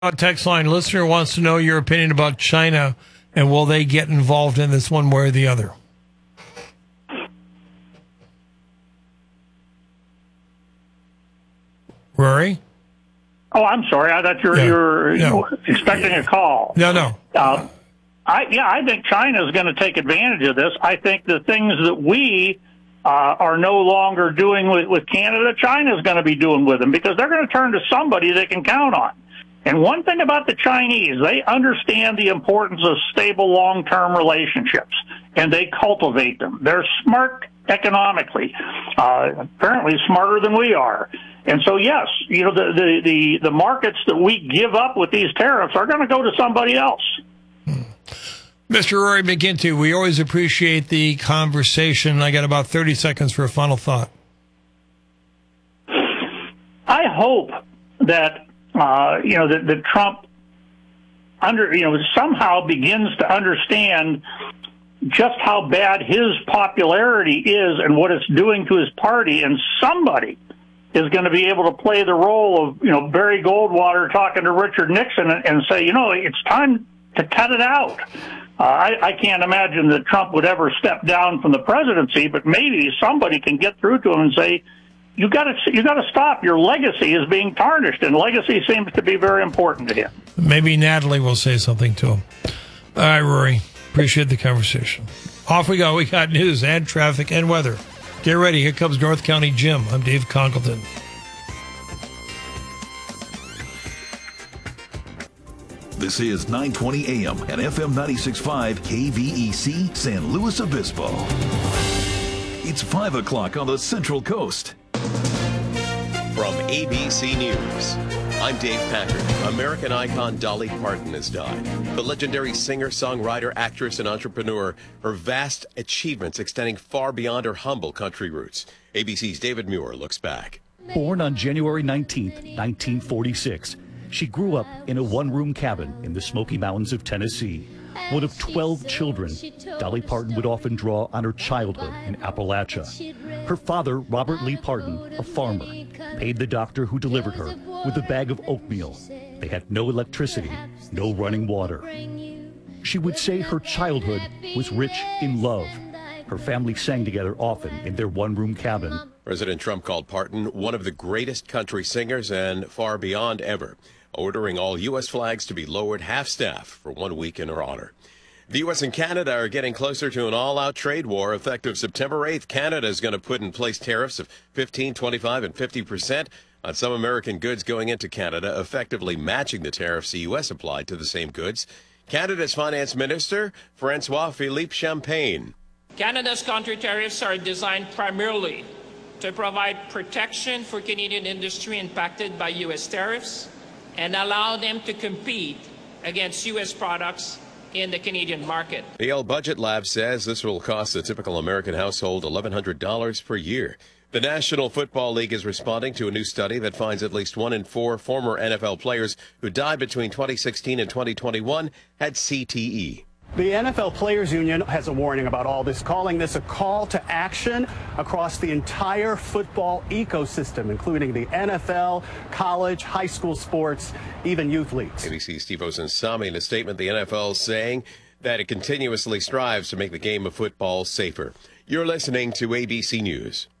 Text line listener wants to know your opinion about China and will they get involved in this one way or the other? Rory? Oh, I'm sorry. I thought you were expecting a call. No. I think China is going to take advantage of this. I think the things that we are no longer doing with Canada, China is going to be doing with them because they're going to turn to somebody they can count on. And one thing about the Chinese, they understand the importance of stable long-term relationships, and they cultivate them. They're smart economically, apparently smarter than we are. And so, yes, you know, the markets that we give up with these tariffs are going to go to somebody else. Mr. Rory McGinty, we always appreciate the conversation. I got about 30 seconds for a final thought. I hope that, that Trump somehow begins to understand just how bad his popularity is and what it's doing to his party, and somebody is going to be able to play the role of, Barry Goldwater talking to Richard Nixon and say, it's time to cut it out. I can't imagine that Trump would ever step down from the presidency, but maybe somebody can get through to him and say, you got to stop. Your legacy is being tarnished, and legacy seems to be very important to him. Maybe Natalie will say something to him. All right, Rory. Appreciate the conversation. Off we go. We got news and traffic and weather. Get ready. Here comes North County Jim. I'm Dave Conkelton. This is 920 AM and FM 96.5 KVEC San Luis Obispo. It's 5 o'clock on the Central Coast. From ABC News, I'm Dave Packard. American icon Dolly Parton has died. The legendary singer, songwriter, actress, and entrepreneur, her vast achievements extending far beyond her humble country roots. ABC's David Muir looks back. Born on January 19th, 1946, she grew up in a one-room cabin in the Smoky Mountains of Tennessee. One of 12 children, Dolly Parton would often draw on her childhood in Appalachia. Her father, Robert Lee Parton, a farmer, paid the doctor who delivered her with a bag of oatmeal. They had no electricity, no running water. She would say her childhood was rich in love. Her family sang together often in their one-room cabin. President Trump called Parton one of the greatest country singers and far beyond ever, ordering all U.S. flags to be lowered half-staff for 1 week in her honor. The U.S. and Canada are getting closer to an all-out trade war. Effective September 8th, Canada is going to put in place tariffs of 15%, 25%, and 50% on some American goods going into Canada, effectively matching the tariffs the U.S. applied to the same goods. Canada's Finance Minister, François-Philippe Champagne. Canada's counter tariffs are designed primarily to provide protection for Canadian industry impacted by U.S. tariffs and allow them to compete against U.S. products in the Canadian market. The Yale Budget Lab says this will cost a typical American household $1,100 per year. The National Football League is responding to a new study that finds at least 1 in 4 former NFL players who died between 2016 and 2021 had CTE. The NFL Players Union has a warning about all this, calling this a call to action across the entire football ecosystem, including the NFL, college, high school sports, even youth leagues. ABC's Steve Osunsami in a statement, the NFL saying that it continuously strives to make the game of football safer. You're listening to ABC News.